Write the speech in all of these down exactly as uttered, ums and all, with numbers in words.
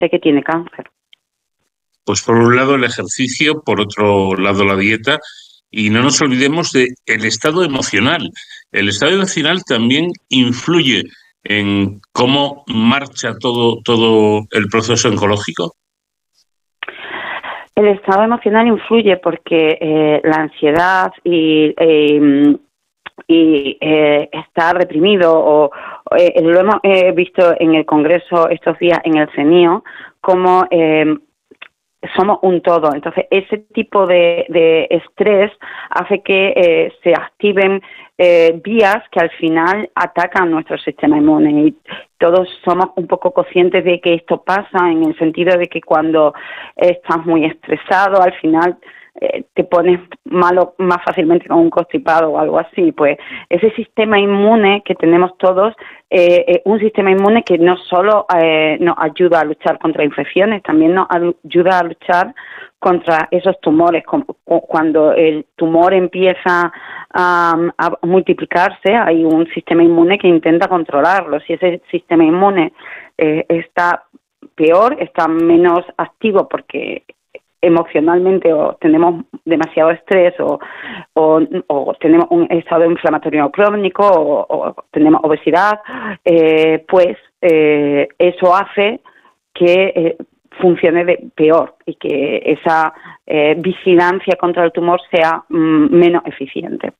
de que tiene cáncer. Pues por un lado el ejercicio, por otro lado la dieta, y no nos olvidemos de el estado emocional. El estado emocional también influye en cómo marcha todo, todo el proceso oncológico. El estado emocional influye porque eh, la ansiedad y, eh, y eh, estar reprimido, o eh, lo hemos eh, visto en el Congreso estos días en el CENIO, como eh, somos un todo. Entonces, ese tipo de, de estrés hace que eh, se activen eh, vías que al final atacan nuestro sistema inmune. Y todos somos un poco conscientes de que esto pasa, en el sentido de que cuando estás muy estresado, al final eh, te pones malo más fácilmente con un constipado o algo así. Pues ese sistema inmune que tenemos todos, eh, eh, un sistema inmune que no solo eh, nos ayuda a luchar contra infecciones, también nos ayuda a luchar contra esos tumores. Cuando el tumor empieza a, a multiplicarse, hay un sistema inmune que intenta controlarlo. Si ese sistema inmune eh, está peor, está menos activo porque emocionalmente o tenemos demasiado estrés o, o, o tenemos un estado inflamatorio crónico o, o tenemos obesidad, eh, pues eh, eso hace que eh, funcione de peor y que esa eh, vigilancia contra el tumor sea mm, menos eficiente.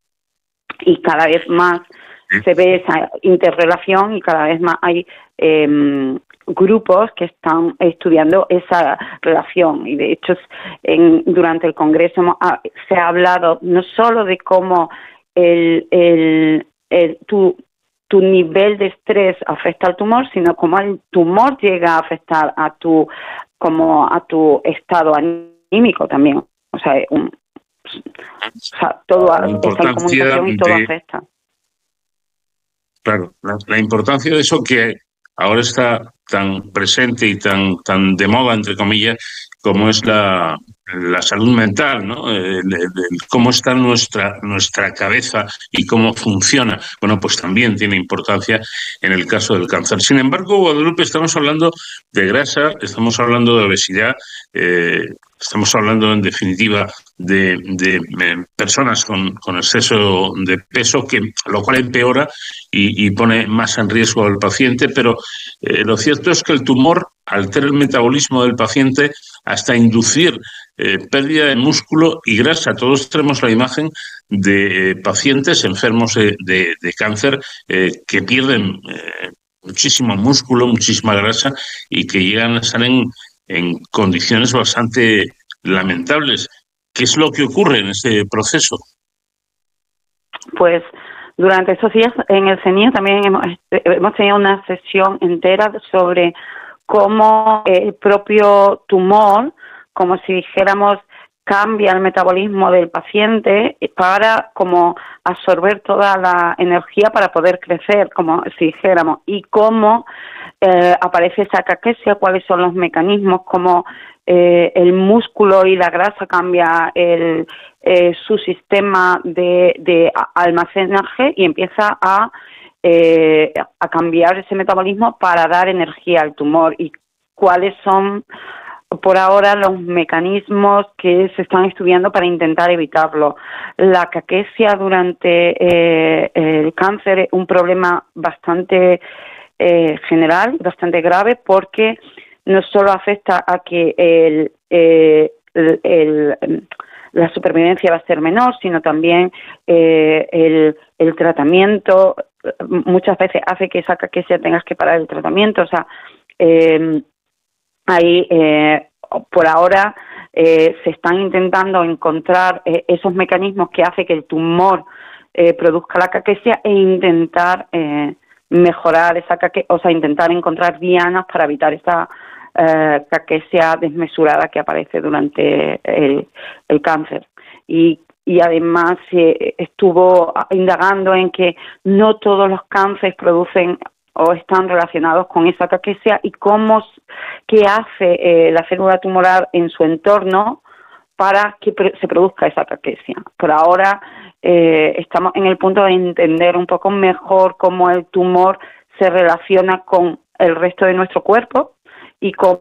Y cada vez más se ve esa interrelación y cada vez más hay eh, grupos que están estudiando esa relación. Y de hecho, en, durante el Congreso hemos, ah, se ha hablado no solo de cómo el, el, el, tu, tu nivel de estrés afecta al tumor, sino cómo el tumor llega a afectar a tu, como a tu estado anímico también. O sea, un, o sea todo está en comunicación y todo de... afecta. Claro, la, la importancia de eso que ahora está tan presente y tan tan de moda, entre comillas, como es la, la salud mental, ¿no? El, el, el, cómo está nuestra, nuestra cabeza y cómo funciona. Bueno, pues también tiene importancia en el caso del cáncer. Sin embargo, Guadalupe, estamos hablando de grasa, estamos hablando de obesidad, eh, estamos hablando, en definitiva, de, de, de personas con, con exceso de peso, que lo cual empeora y, y pone más en riesgo al paciente, pero eh, lo cierto es que el tumor altera el metabolismo del paciente hasta inducir eh, pérdida de músculo y grasa. Todos tenemos la imagen de eh, pacientes enfermos de, de, de cáncer eh, que pierden eh, muchísimo músculo, muchísima grasa y que llegan a estar en, en condiciones bastante lamentables. ¿Qué es lo que ocurre en ese proceso? Pues durante estos días en el CENIO también hemos, hemos tenido una sesión entera sobre cómo el propio tumor, como si dijéramos, cambia el metabolismo del paciente para como absorber toda la energía para poder crecer, como si dijéramos, y cómo eh, aparece esa caquesia, cuáles son los mecanismos, cómo eh, el músculo y la grasa cambia el, eh, su sistema de, de almacenaje y empieza a Eh, a cambiar ese metabolismo para dar energía al tumor, y cuáles son por ahora los mecanismos que se están estudiando para intentar evitarlo. La caquesia durante eh, el cáncer es un problema bastante eh, general, bastante grave, porque no solo afecta a que el, eh, el, el la supervivencia va a ser menor, sino también eh, el, el tratamiento muchas veces hace que esa caquesia tengas que parar el tratamiento. O sea, eh, ahí eh, por ahora eh, se están intentando encontrar eh, esos mecanismos que hacen que el tumor eh, produzca la caquesia e intentar eh, mejorar esa caquesia, o sea, intentar encontrar dianas para evitar esa eh, caquesia desmesurada que aparece durante el, el cáncer. Y y además eh, estuvo indagando en que no todos los cánceres producen o están relacionados con esa caquesia y cómo, qué hace eh, la célula tumoral en su entorno para que se produzca esa caquesia. Por ahora eh, estamos en el punto de entender un poco mejor cómo el tumor se relaciona con el resto de nuestro cuerpo y cómo